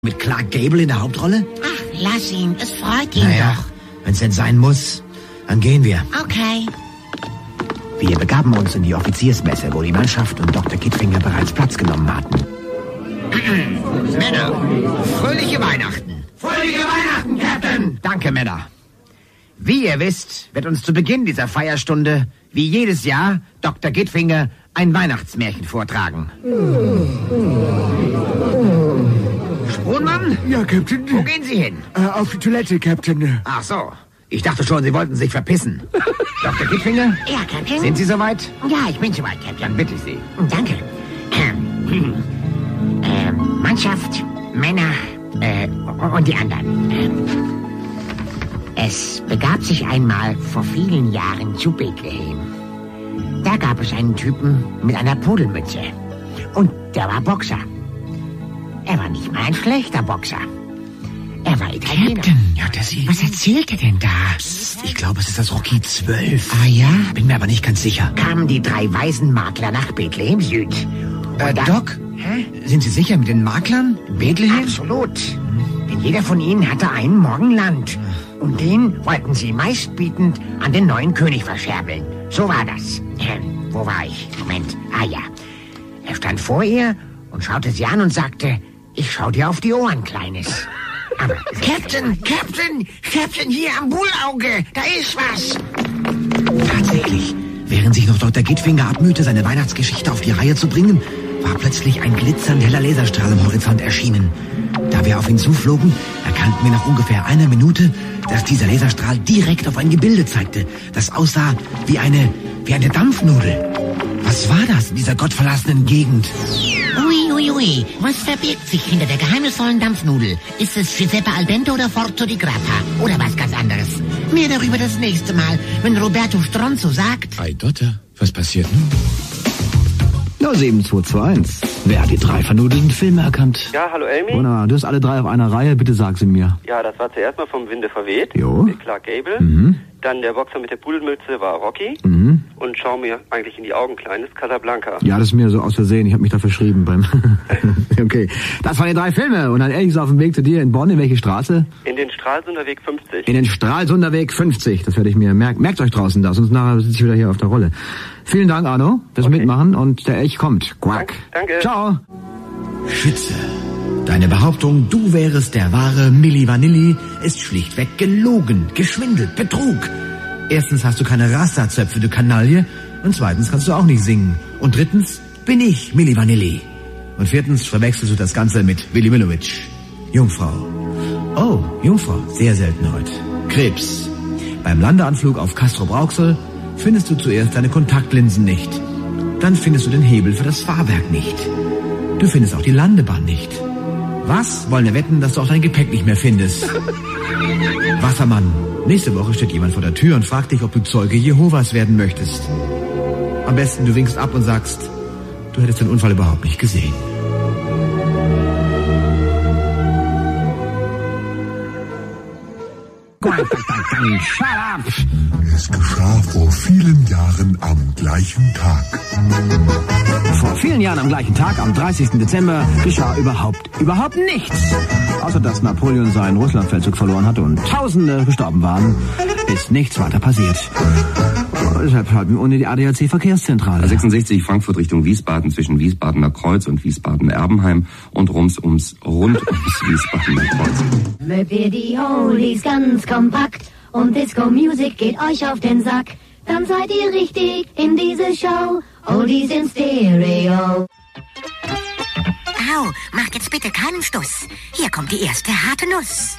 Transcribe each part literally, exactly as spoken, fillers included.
Mit Clark Gable in der Hauptrolle? Ach, lass ihn. Es freut ihn naja, doch. Wenn's denn sein muss, dann gehen wir. Okay. Wir begaben uns in die Offiziersmesse, wo die Mannschaft und Doktor Kittfinger bereits Platz genommen hatten. Männer, fröhliche Weihnachten. Fröhliche Weihnachten, Captain! Danke, Männer. Wie ihr wisst, wird uns zu Beginn dieser Feierstunde, wie jedes Jahr, Doktor Kittfinger ein Weihnachtsmärchen vortragen. Sprohnmann? Ja, Captain. Wo gehen Sie hin? Äh, auf die Toilette, Captain. Ach so. Ich dachte schon, Sie wollten sich verpissen. Doktor Kittfinger? Ja, Captain. Sind Sie soweit? Ja, ich bin soweit, Captain. Dann bitte ich Sie. Danke. Ähm, ähm, Mannschaft, Männer äh, und die anderen. Ähm, es begab sich einmal vor vielen Jahren zu Bethlehem. Da gab es einen Typen mit einer Pudelmütze. Und der war Boxer. Er war nicht mal ein schlechter Boxer. Er war Italiener. Captain, ja, das hier. Was erzählt er denn da? Psst, ich glaube, es ist das Rocky zwölf. Ah ja? Bin mir aber nicht ganz sicher. Kamen die drei weisen Makler nach Bethlehem Süd. Äh, dann- Doc? Hä? Sind Sie sicher mit den Maklern? In Bethlehem? Absolut. Denn jeder von ihnen hatte einen Morgenland. Und den wollten sie meistbietend an den neuen König verscherbeln. So war das. Äh, wo war ich? Moment. Ah ja. Er stand vor ihr und schaute sie an und sagte, ich schau dir auf die Ohren, Kleines. Aber Captain, Captain, Captain, hier am Bullauge, da ist was. Tatsächlich. Während sich noch Doktor Kittfinger abmühte, seine Weihnachtsgeschichte auf die Reihe zu bringen, war plötzlich ein glitzernd heller Laserstrahl am Horizont erschienen. Da wir auf ihn zuflogen, erkannten wir nach ungefähr einer Minute, dass dieser Laserstrahl direkt auf ein Gebilde zeigte, das aussah wie eine, wie eine Dampfnudel. Was war das in dieser gottverlassenen Gegend? Ui, ui, ui, was verbirgt sich hinter der geheimnisvollen Dampfnudel? Ist es Giuseppe al dente oder Forzo di Grappa? Oder was ganz anderes? Mehr darüber das nächste Mal, wenn Roberto Stronzo sagt... Ei Dotter, was passiert nun? Ja, sieben zwei zwei eins. Wer hat die drei vernudelten Filme erkannt? Ja, hallo Elmi. Wunderbar, du hast alle drei auf einer Reihe, bitte sag sie mir. Ja, das war zuerst mal vom Winde verweht. Jo. Mit Clark Gable. Mhm. Dann der Boxer mit der Pudelmütze war Rocky. Mhm. Und schau mir eigentlich in die Augen, Kleines, Casablanca. Ja, das ist mir so aus Versehen, ich habe mich da verschrieben beim... Okay, das waren die drei Filme und dann ehrlich auf dem Weg zu dir in Bonn, in welche Straße? In den Stralsunder Weg fünfzig. In den Stralsunder Weg fünfzig, das werde ich mir merken. Merkt euch draußen da, sonst nachher sitze ich wieder hier auf der Rolle. Vielen Dank, Arno, fürs Okay. Mitmachen und der Elch kommt. Quack. Danke. Ciao. Schütze. Deine Behauptung, du wärest der wahre Milli Vanilli, ist schlichtweg gelogen, geschwindelt, Betrug. Erstens hast du keine Rasta-Zöpfe, du Kanaille. Und zweitens kannst du auch nicht singen. Und drittens bin ich Milli Vanilli. Und viertens verwechselst du das Ganze mit Willy Millowitsch. Jungfrau. Oh, Jungfrau. Sehr selten heute. Krebs. Beim Landeanflug auf Castrop-Rauxel findest du zuerst deine Kontaktlinsen nicht. Dann findest du den Hebel für das Fahrwerk nicht. Du findest auch die Landebahn nicht. Was? Wollen wir wetten, dass du auch dein Gepäck nicht mehr findest? Wassermann. Nächste Woche steht jemand vor der Tür und fragt dich, ob du Zeuge Jehovas werden möchtest. Am besten du winkst ab und sagst, du hättest den Unfall überhaupt nicht gesehen. Shut up! Es geschah vor vielen Jahren am gleichen Tag. Vor vielen Jahren am gleichen Tag, am dreißigsten Dezember, geschah überhaupt, überhaupt nichts. Außer dass Napoleon seinen Russlandfeldzug verloren hatte und Tausende gestorben waren, ist nichts weiter passiert. Deshalb halten wir ohne die A D A C-Verkehrszentrale. sechsundsechzig Frankfurt Richtung Wiesbaden zwischen Wiesbadener Kreuz und Wiesbaden-Erbenheim und rums ums, rund ums Wiesbadener Kreuz. Mögt ihr die Oldies ganz kompakt und Disco-Music geht euch auf den Sack, dann seid ihr richtig in diese Show. Oldies in Stereo. Au, macht jetzt bitte keinen Stuss. Hier kommt die erste harte Nuss.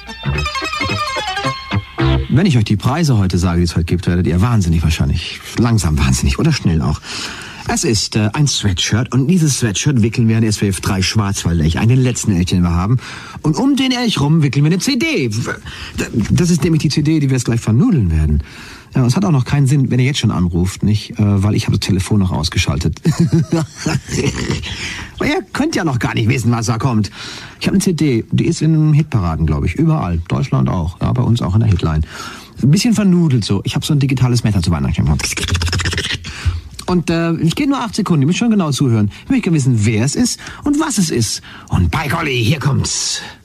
Wenn ich euch die Preise heute sage, die es heute gibt, werdet ihr wahnsinnig wahrscheinlich. Langsam wahnsinnig oder schnell auch. Es ist äh, ein Sweatshirt und dieses Sweatshirt wickeln wir an S W F drei Schwarzwaldlech, einen letzten Elch, den wir haben. Und um den Elch rum wickeln wir eine C D. Das ist nämlich die C D, die wir jetzt gleich vernudeln werden. Ja, es hat auch noch keinen Sinn, wenn ihr jetzt schon anruft, nicht? Äh, weil ich habe das Telefon noch ausgeschaltet. Aber ihr könnt ja noch gar nicht wissen, was da kommt. Ich habe eine C D, die ist in Hitparaden, glaube ich. Überall. Deutschland auch. Ja, bei uns auch in der Hitline. Ein bisschen vernudelt so. Ich habe so ein digitales Messer zu Weihnachten. Und äh, ich gehe nur acht Sekunden. Ihr müsst schon genau zuhören. Ich möchte gerne wissen, wer es ist und was es ist. Und bei Golly, hier kommt's.